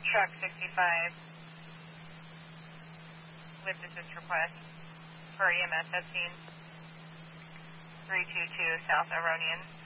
Truck 65 with assist request for EMS at scene 322 South Aronian.